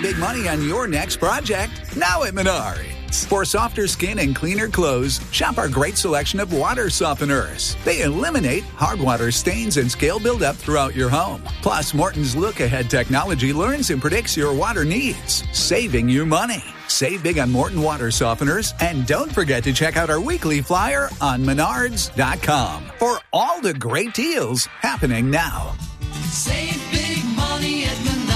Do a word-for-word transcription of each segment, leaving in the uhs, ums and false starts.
big money on your next project now at Menards. For softer skin and cleaner clothes, shop our great selection of water softeners. They eliminate hard water stains and scale buildup throughout your home. Plus, Morton's look-ahead technology learns and predicts your water needs, saving you money. Save big on Morton water softeners, and don't forget to check out our weekly flyer on menards dot com for all the great deals happening now. Save big money at Menards.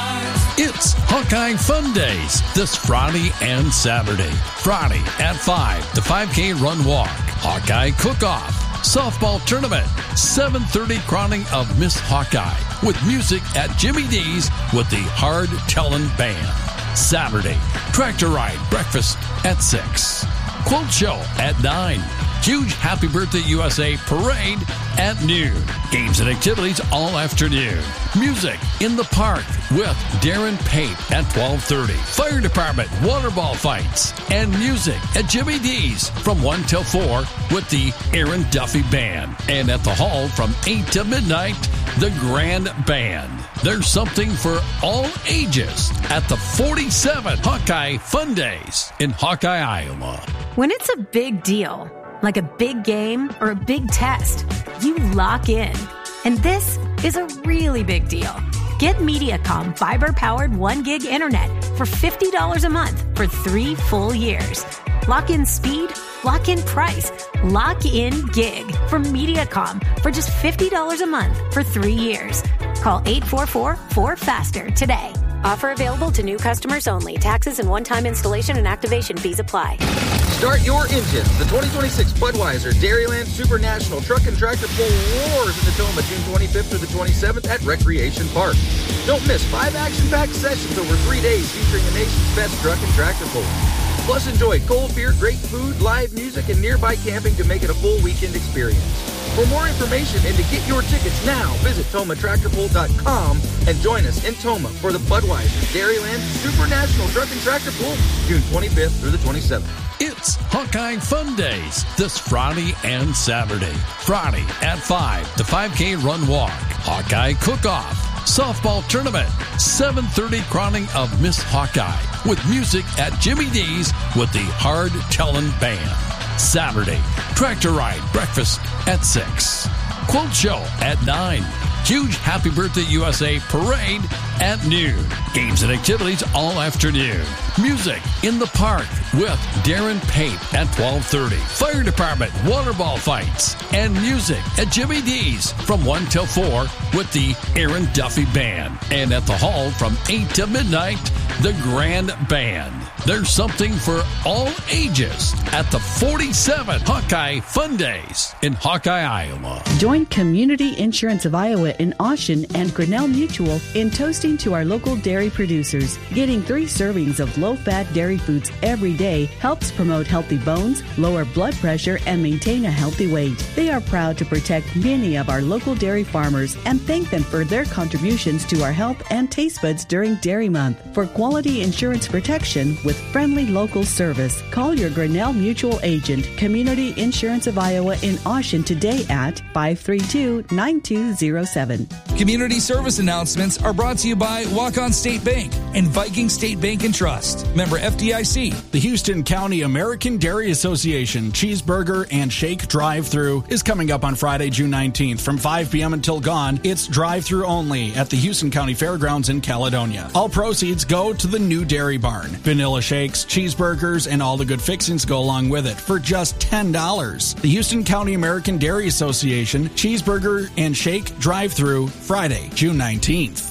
It's Hawkeye Fun Days this Friday and Saturday. Friday at five, the five K Run Walk, Hawkeye Cook-Off, Softball Tournament, seven thirty crowning of Miss Hawkeye with music at Jimmy D's with the Hard Tellin' Band. Saturday, Tractor Ride Breakfast at six. Quote Show at nine. Huge Happy Birthday U S A Parade at noon. Games and activities all afternoon. Music in the park with Darren Pape at twelve thirty. Fire Department water ball fights. And music at Jimmy D's from one till four with the Aaron Duffy Band. And at the Hall from eight to midnight, the Grand Band. There's something for all ages at the forty-seven Hawkeye Fun Days in Hawkeye, Iowa. When it's a big deal, like a big game or a big test, you lock in. And this is a really big deal. Get Mediacom fiber-powered one gig internet for fifty dollars a month for three full years. Lock in speed, lock in price, lock in gig from Mediacom for just fifty dollars a month for three years. Call eight four four, four faster today. Offer available to new customers only. Taxes and one-time installation and activation fees apply. Start your engines. The twenty twenty-six Budweiser Dairyland Super National Truck and Tractor Pull roars in the Toma June twenty-fifth through the twenty-seventh at Recreation Park. Don't miss five action-packed sessions over three days featuring the nation's best truck and tractor pull. Plus, enjoy cold beer, great food, live music, and nearby camping to make it a full weekend experience. For more information and to get your tickets now, visit Toma Tractor Pull dot com and join us in Toma for the Budweiser Dairyland Super National Truck and Tractor Pull, June twenty-fifth through the twenty-seventh. It's Hawkeye Fun Days this Friday and Saturday. Friday at five, the five K Run Walk, Hawkeye Cook-Off, Softball Tournament, seven thirty crowning of Miss Hawkeye with music at Jimmy D's with the Hard Tellin' Band. Saturday, Tractor Ride Breakfast at six. Quote Show at nine. Huge Happy Birthday U S A Parade at noon. Games and activities all afternoon. Music in the park with Darren Pape at twelve thirty. Fire Department water ball fights. And music at Jimmy D's from one till four with the Aaron Duffy Band. And at the Hall from eight to midnight, the Grand Band. There's something for all ages at the forty-seven Hawkeye Fun Days in Hawkeye, Iowa. Join Community Insurance of Iowa in Austin and Grinnell Mutual in toasting to our local dairy producers. Getting three servings of low-fat dairy foods every day helps promote healthy bones, lower blood pressure, and maintain a healthy weight. They are proud to protect many of our local dairy farmers and thank them for their contributions to our health and taste buds during Dairy Month. For quality insurance protection with friendly local service, call your Grinnell Mutual agent, Community Insurance of Iowa in Austin today at five three two, nine two zero seven. Community service announcements are brought to you by Walk-On State Bank and Viking State Bank and Trust. Member F D I C. The Houston County American Dairy Association Cheeseburger and Shake Drive-Thru is coming up on Friday, June nineteenth. From five p.m. until gone, it's drive-thru only at the Houston County Fairgrounds in Caledonia. All proceeds go to the new dairy barn. Vanilla shakes, cheeseburgers, and all the good fixings go along with it for just ten dollars. The Houston County American Dairy Association Cheeseburger and Shake Drive-Thru, Friday, June nineteenth.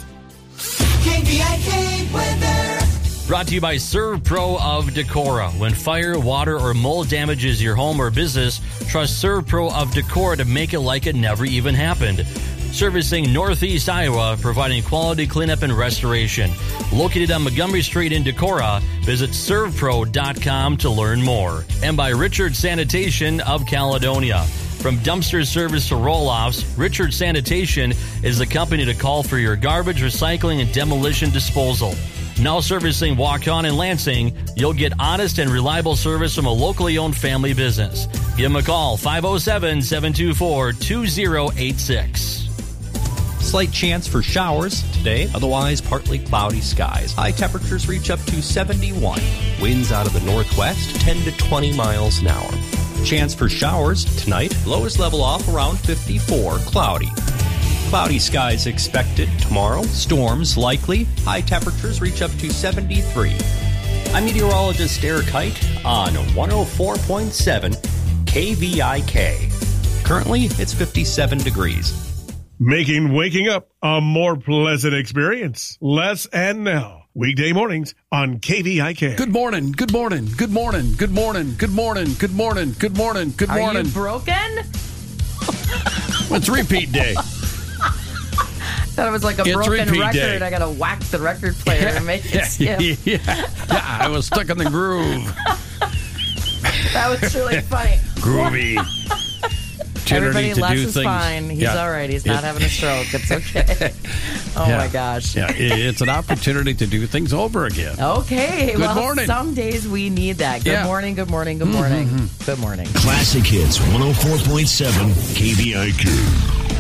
K B I K weather. Brought to you by ServPro of Decorah. When fire, water, or mold damages your home or business, trust ServPro of Decorah to make it like it never even happened. Servicing Northeast Iowa, providing quality cleanup and restoration. Located on Montgomery Street in Decorah, visit serv pro dot com to learn more. And by Richard Sanitation of Caledonia. From dumpster service to roll-offs, Richard Sanitation is the company to call for your garbage, recycling, and demolition disposal. Now servicing Walk-On and Lansing, you'll get honest and reliable service from a locally owned family business. Give them a call, five oh seven, seven two four, two oh eight six. Slight chance for showers today, otherwise partly cloudy skies. High temperatures reach up to seventy-one. Winds out of the northwest, ten to twenty miles an hour. Chance for showers tonight, lows level off around fifty-four, cloudy. Cloudy skies expected tomorrow, storms likely, high temperatures reach up to seventy-three. I'm meteorologist Eric Height on one oh four point seven K V I K. Currently, it's fifty-seven degrees. Making waking up a more pleasant experience. Les and Nell. Weekday mornings on K V I K. Good morning, good morning, good morning, good morning, good morning, good morning, good morning, good morning. Are you broken? It's repeat day. Thought it was like a It's broken repeat record. day. I gotta whack the record player and make it skip. yeah, yeah, I was stuck in the groove. That was really funny. Groovy. Everybody, to Les do is things. fine. He's Yeah. all right. He's not It- having a stroke. It's okay. Oh, Yeah. my gosh. Yeah, it- it's an opportunity to do things over again. Okay. Good well, morning. some days we need that. Good Yeah. morning, good morning, good morning. Mm-hmm. Good morning. Classic Hits one oh four point seven K V I K.